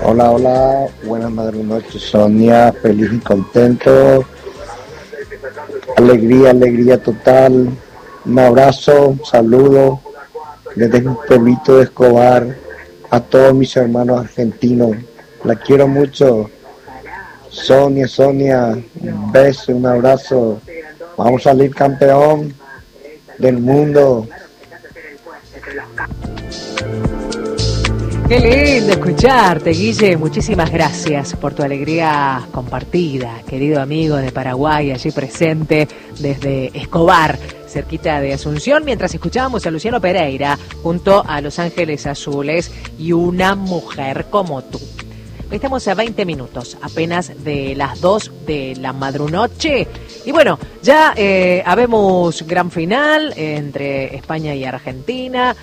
Hola, hola, buenas madrugadas noches, Sonia, feliz y contento, alegría, alegría total, un abrazo, saludo desde mi pueblito de Escobar a todos mis hermanos argentinos, la quiero mucho, Sonia, Sonia, un beso, un abrazo, vamos a salir campeón del mundo. Qué lindo escucharte, Guille. Muchísimas gracias por tu alegría compartida, querido amigo de Paraguay, allí presente desde Escobar, cerquita de Asunción, mientras escuchábamos a Luciano Pereira junto a Los Ángeles Azules y Una Mujer Como Tú. Estamos a 20 minutos apenas de las 2 de la madrunoche. Y bueno, ya habemos gran final entre España y Argentina,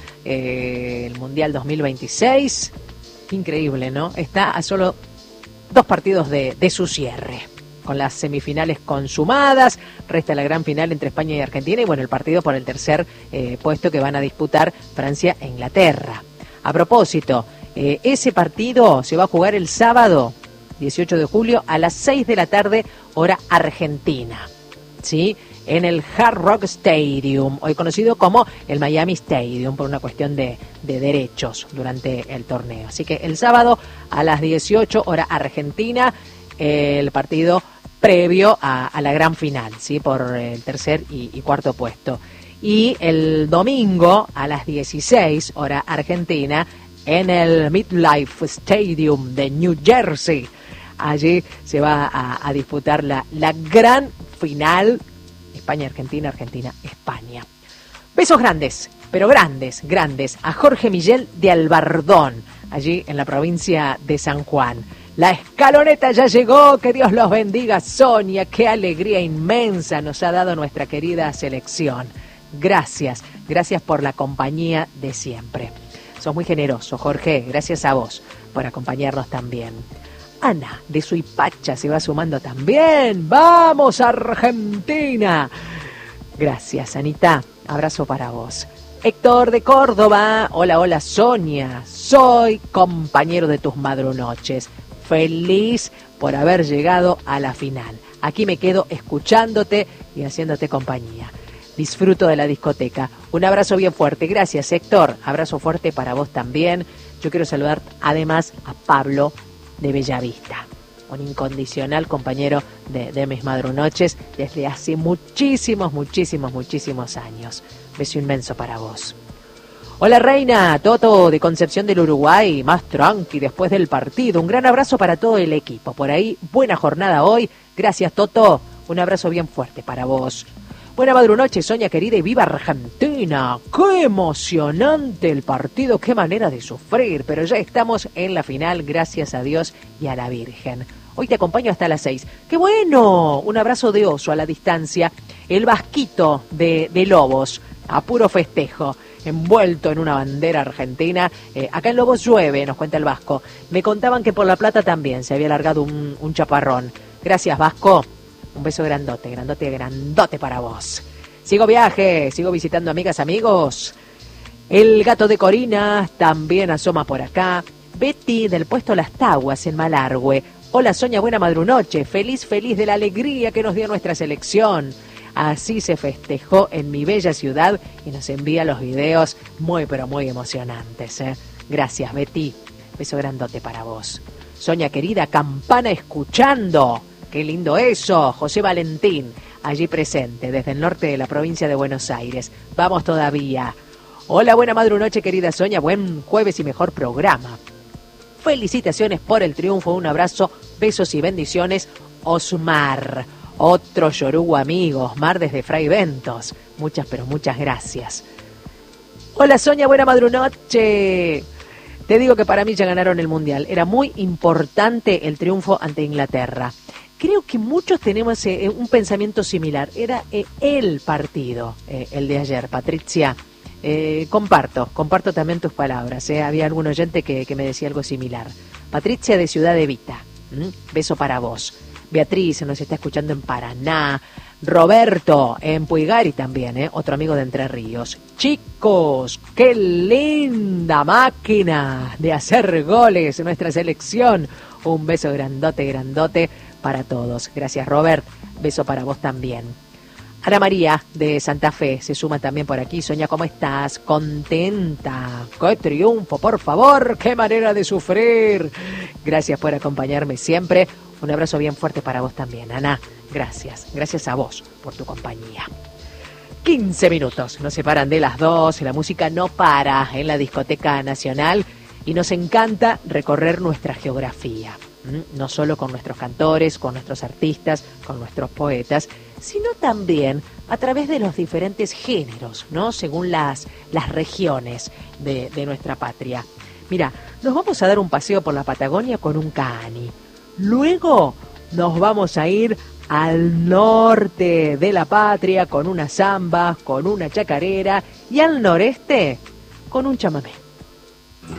el Mundial 2026. Increíble, ¿no? Está a solo 2 partidos de su cierre. Con las semifinales consumadas, resta la gran final entre España y Argentina y bueno, el partido por el tercer puesto que van a disputar Francia e Inglaterra. A propósito, ese partido se va a jugar el sábado 18 de julio a las 6 de la tarde, hora argentina, ¿sí? En el Hard Rock Stadium, hoy conocido como el Miami Stadium, por una cuestión de derechos durante el torneo. Así que el sábado a las 18, hora argentina, el partido previo a la gran final, ¿sí? Por el tercer y cuarto puesto. Y el domingo a las 16, hora argentina, en el MetLife Stadium de New Jersey. Allí se va a disputar la gran final España-Argentina, Argentina-España. Besos grandes, pero grandes, grandes, a Jorge Miguel de Albardón, allí en la provincia de San Juan. La escaloneta ya llegó, que Dios los bendiga, Sonia, qué alegría inmensa nos ha dado nuestra querida selección. Gracias, gracias por la compañía de siempre. Sos muy generoso, Jorge, gracias a vos por acompañarnos también. Ana, de Suipacha, se va sumando también. ¡Vamos, Argentina! Gracias, Anita. Abrazo para vos. Héctor de Córdoba. Hola, hola, Sonia. Soy compañero de tus madrunoches. Feliz por haber llegado a la final. Aquí me quedo escuchándote y haciéndote compañía. Disfruto de la discoteca. Un abrazo bien fuerte. Gracias, Héctor. Abrazo fuerte para vos también. Yo quiero saludar además a Pablo de Bellavista, un incondicional compañero de mis madrunoches desde hace muchísimos años. Beso inmenso para vos. Hola, Reina. Toto de Concepción del Uruguay. Más tranqui después del partido. Un gran abrazo para todo el equipo. Por ahí, buena jornada hoy. Gracias, Toto. Un abrazo bien fuerte para vos. Buena madrunoche, Sonia querida, y viva Argentina. ¡Qué emocionante el partido! ¡Qué manera de sufrir! Pero ya estamos en la final, gracias a Dios y a la Virgen. Hoy te acompaño hasta las 6. ¡Qué bueno! Un abrazo de oso a la distancia. El vasquito de Lobos, a puro festejo, envuelto en una bandera argentina. Acá en Lobos llueve, nos cuenta el Vasco. Me contaban que por La Plata también se había largado un chaparrón. Gracias, Vasco. Un beso grandote, grandote, grandote para vos. Sigo viaje, sigo visitando amigas, amigos. El gato de Corina también asoma por acá. Betty del puesto Las Taguas en Malargüe. Hola, Sonia, buena madrunoche. Feliz, feliz de la alegría que nos dio nuestra selección. Así se festejó en mi bella ciudad y nos envía los videos muy, pero muy emocionantes. Gracias, Betty. Beso grandote para vos. Sonia querida, campana escuchando. Qué lindo eso, José Valentín, allí presente, desde el norte de la provincia de Buenos Aires. Vamos todavía. Hola, buena madrunoche, querida Sonia, buen jueves y mejor programa. Felicitaciones por el triunfo, un abrazo, besos y bendiciones, Osmar. Otro yorugo amigo, Osmar desde Fray Ventos. Muchas, pero muchas gracias. Hola, Sonia, buena madrunoche. Te digo que para mí ya ganaron el Mundial. Era muy importante el triunfo ante Inglaterra. Creo que muchos tenemos un pensamiento similar. Era el partido, el de ayer. Patricia, comparto también tus palabras. Había algún oyente que me decía algo similar. Patricia de Ciudad Evita, beso para vos. Beatriz nos está escuchando en Paraná. Roberto en Puigari también, otro amigo de Entre Ríos. Chicos, qué linda máquina de hacer goles nuestra selección. Un beso grandote, grandote para todos. Gracias, Robert. Beso para vos también. Ana María de Santa Fe se suma también por aquí. Sonia, ¿cómo estás? Contenta. ¡Qué triunfo, por favor! ¡Qué manera de sufrir! Gracias por acompañarme siempre. Un abrazo bien fuerte para vos también, Ana. Gracias. Gracias a vos por tu compañía. 15 minutos nos separan de las 2. La música no para en la Discoteca Nacional y nos encanta recorrer nuestra geografía. No solo con nuestros cantores, con nuestros artistas, con nuestros poetas, sino también a través de los diferentes géneros, ¿no? Según las regiones de nuestra patria. Mira, nos vamos a dar un paseo por la Patagonia con un cani. Luego nos vamos a ir al norte de la patria con una samba, con una chacarera y al noreste con un chamamé.